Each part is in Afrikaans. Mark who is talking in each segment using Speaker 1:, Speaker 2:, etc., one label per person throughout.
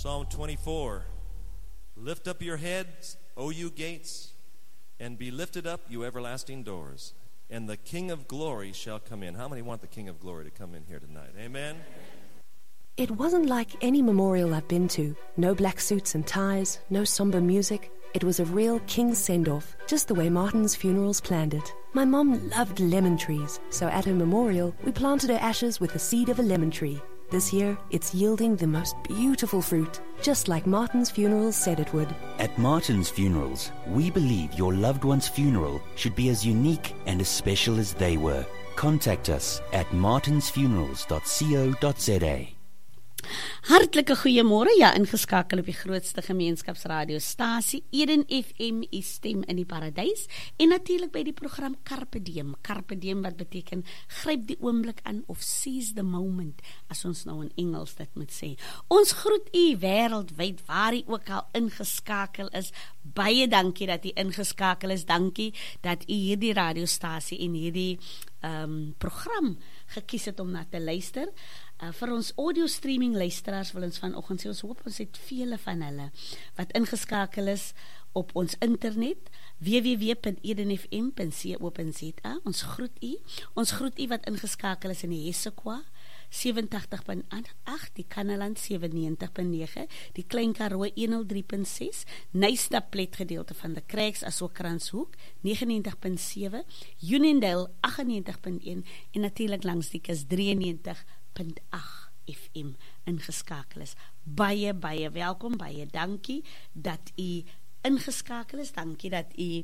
Speaker 1: Psalm 24. Lift up your heads, O you gates, and be lifted up, you everlasting doors, and the King of glory shall come in. How many want the King of glory to come in here tonight? Amen?
Speaker 2: It wasn't like any memorial I've been to. No black suits and ties, no somber music. It was a real king's send-off, just the way Martin's Funerals planned it. My mom loved lemon trees, so at her memorial, we planted her ashes with the seed of a lemon tree. This year, it's yielding the most beautiful fruit, just like Martin's Funerals said it would.
Speaker 3: At Martin's Funerals, we believe your loved one's funeral should be as unique and as special as they were. Contact us at martinsfunerals.co.za.
Speaker 4: Hartlike goeiemôre, ja, ingeskakel op die grootste gemeenskapsradiostasie, Eden FM, u stem in die paradys, en natuurlik by die program Carpe Diem. Carpe Diem wat beteken, gryp die oomblik aan, of seize the moment, as ons nou in Engels dit moet sê. Ons groet u wêreldwyd, waar u ook al ingeskakel is. Baie dankie dat u ingeskakel is, dankie dat u hierdie radiostasie en hierdie program gekies het om na te luister. Vir ons audio streaming luisteraars wil ons vanoggend sê, ons hoop ons het vele van hulle wat ingeskakel is op ons internet, www.edenfm.co.za. Ons groet u wat ingeskakel is in die Hessequa 87.8, die Kannaland 97.9, die Klein Karoo 103.6, Nystaplet gedeelte van die Craigs asook Kranshoek 99.7, Uniondale 98.1 en natuurlik langs die kus 93.8 FM ingeskakel is. Baie welkom, baie dankie dat u ingeskakel is, dankie dat u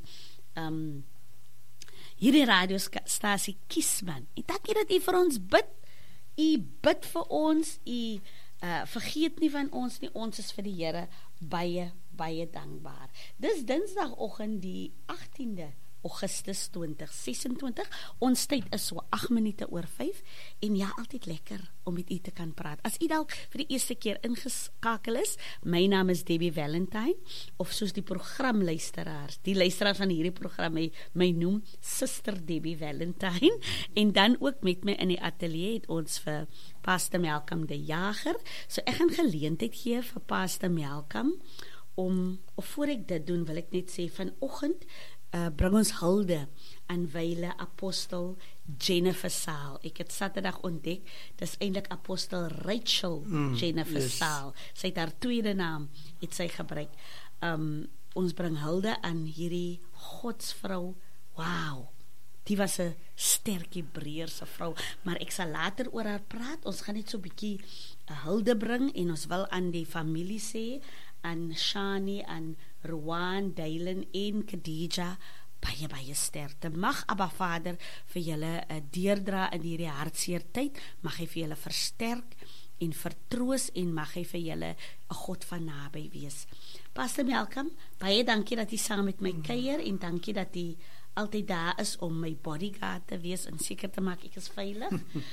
Speaker 4: hierdie radiostasie kies, man. En dankie dat u vir ons bid. U bid vir ons, u vergeet nie van ons nie, ons is vir die Here baie dankbaar. Dis Dinsdagoggend die 18de Augustus 2026, ons tyd is so 8 minute oor 5, en ja, altyd lekker om met u te kan praat. As u dalk vir die eerste keer ingeskakel is, my naam is Debbie Valentine, of soos die programluisteraars, die luisteraars van hierdie program my noem, Sister Debbie Valentine, en dan ook met my in die atelier het ons vir Pastor Malcolm de Jager, so ek gaan geleentheid gee vir Pastor Malcolm, of voor ek dit doen, wil ek net sê, vanoggend, bring ons hulde aan wyle apostel Jennifer Saal. Ek het Saterdag ontdek, dis eintlik apostel Rachel Jennifer Saal. Sy het haar tweede naam, het sy gebruik. Ons bring hulde aan hierdie godsvrou. Wow, die was 'n sterk Hebreërse vrou, maar ek sal later oor haar praat. Ons gaan net so 'n bietjie hulde bring, en ons wil aan die familie sê, aan Shani, aan Rowan, Dylan en Khadija, baie sterkte. Mag Abba Vader vir julle deurdra in hierdie hartseer tyd, mag hy vir julle versterk en vertroos, en mag hy vir julle 'n God van naby wees. Pastor Malcolm, baie dankie dat jy saam met my kuier, en dankie dat jy altyd daar is om my bodyguard te wees, en seker te maak ek is veilig.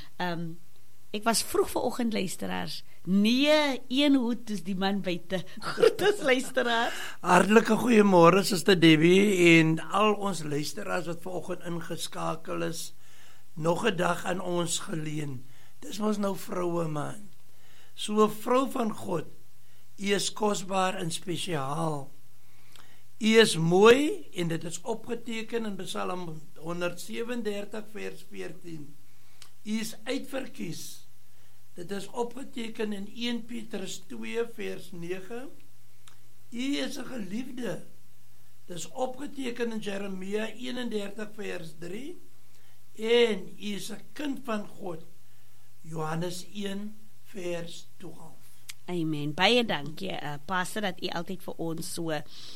Speaker 4: Ek was vroeg vanoggend, luisteraars. Nee, een hoed is die man buite. Groetes luisteraars.
Speaker 5: Hartlike goeiemôre, Suster Debbie, en al ons luisteraars wat vanoggend ingeskakel is. Nog 'n dag aan ons geleen. Dis mos nou vroue, man. So 'n vrou van God. U is kosbaar en spesiaal. U is mooi, en dit is opgeteken in Psalm 137 vers 14. U is uitverkies. Dit is opgeteken in 1 Petrus 2 vers 9. U is 'n geliefde. Dit is opgeteken in Jeremia 31 vers 3. En u is 'n kind van God. Johannes 1 vers 12.
Speaker 4: Amen. Baie dankie, pastor, dat u altyd vir ons so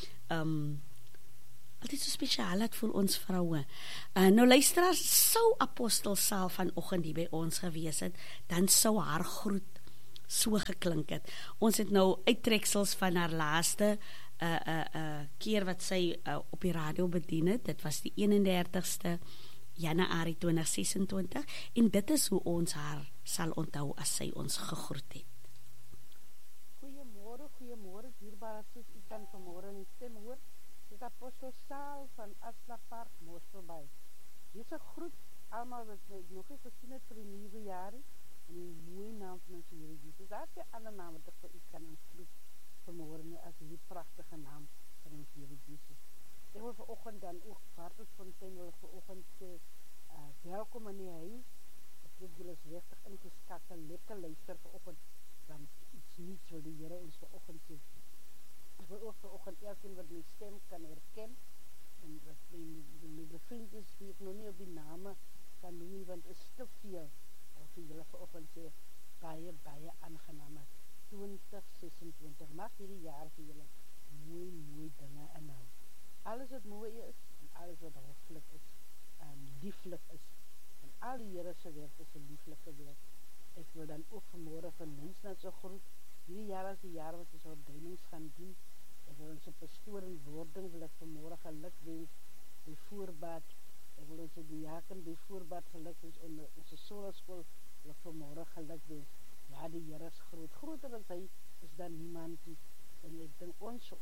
Speaker 4: altyd so spesiaal het vir ons vroue. Nou luisteraars, sou apostel Saal vanoggend hier by ons gewees het, dan sou haar groet so geklink het. Ons het nou uittreksels van haar laaste keer wat sy op die radio bedien het. Dit was die 31ste Januarie 2026, en dit is hoe ons haar sal onthou as sy ons gegroet het.
Speaker 6: Goeiemôre, dierbare sus, u kan vanmôre in stem hoor. Dit apostel Saal van Aslapark Mosselbaai. Dis 'n groet almal wat nog nie gesien het vir die nuwe jaar, in die mooie naam van ons Here Jesus. Daar is 'n ander naam wat ek vir u kan aanvloed vanmôre nie as die pragtige naam van ons Here Jesus. Ek wil vanoggend dan ook Bartelsfontein wil vanoggend sê welkom in die huis. Ek hoop julle is regtig ingeskakel, lekker luister vanoggend, want iets niets wil die Here ons vanoggend sê. Ek wil ook vanoggend elkeen wat my stem kan herken, en wat my bevriend is, wie ek nog nie op die name kan noem nie, want is te veel. Ek vir julle vanoggend sê, baie aangename 2026. Mag hierdie jaar vir julle mooi dinge inhou. Alles wat mooi is, en alles wat hoflik is, en lieflik is, en al die Here se werk is 'n lieflike werk. Ek wil dan ook vanmôre van mens net so groet. Hierdie jaar is die jaar wat ons ordeinings gaan doen. Ek wil ons pastoor en wording wil ek vanmôre geluk wens by voorbaat. Ek wil ons diaken by voorbaat geluk wens onder ons sonnaskool wil ek vanmôre geluk wens. Ja, die Here is groot. Groter as hy is dan niemand nie. En ek dink ons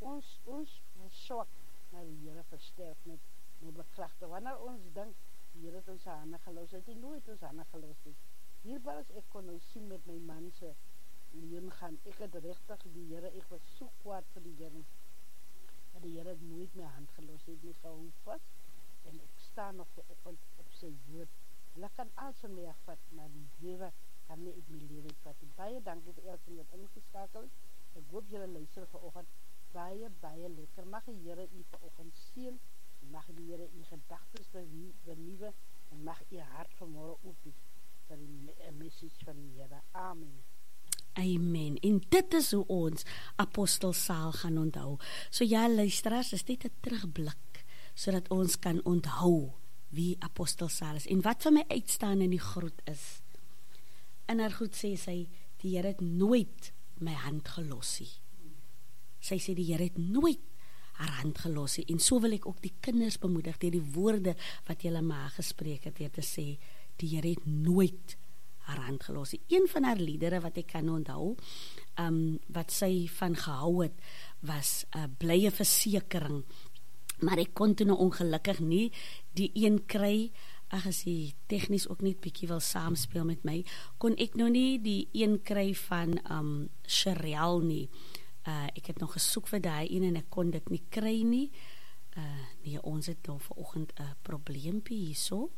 Speaker 6: swak, maar die Here versterk met bekragtig. Wanneer ons dink die Here het ons hande gelos, het hy nooit ons hande gelos nie. Hierbaar as ek kon nou sien met my man se leuen gaan, ek het regtig die Here, ek was so kwaad vir die Here, maar die Here het nooit my hand gelos, het my gehou vas, en ek sta nog op sy woord. Hulle kan alles van my afvat, maar die lewe kan nie uit my lewe vat. Baie dankie vir elkeen wat ingeskakel is. Ek hoop julle luister vanoggend baie lekker. Mag die Here u vanoggend seën, mag die Here u gedagtes vernuwe, en mag u hart vanmôre oop wees vir die message van die Here. Amen.
Speaker 4: Amen. En dit is hoe ons apostelsaal gaan onthou. So ja, luisteraars, is dit 'n terugblik, sodat ons kan onthou wie apostelsaal is. En wat vir my uitstaan in die groet is, in haar groet sê sy, die Here het nooit my hand gelos nie. Sy sê die Here het nooit haar hand gelos nie. En so wil ek ook die kinders bemoedig deur die woorde wat julle ma gespreek het, deur te sê, die Here het nooit haar hand gelos nie. Een van haar liedere wat ek kan onthou, wat sy van gehou het, was blye versekering. Maar ek kon toe nou ongelukkig nie die een kry, as die tegnies ook net bietjie wil saamspeel met my, kon ek nou nie die een kry van Sherelle nie. Ek het nog gesoek vir daai een en ek kon dit nie kry nie. Nee, ons het nou vanoggend 'n probleempie hierso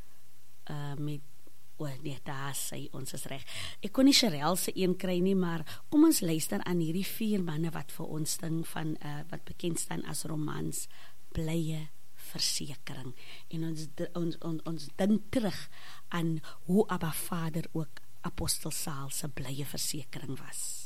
Speaker 4: met nee, daar sê ons is reg. Ek kon nie Sherelle se een kry nie, maar kom ons luister aan hierdie 4 manne wat vir ons ding van wat bekend staan as romans, blye versekering. En ons dink terug aan hoe Abba Vader ook apostelsaal se blye versekering was.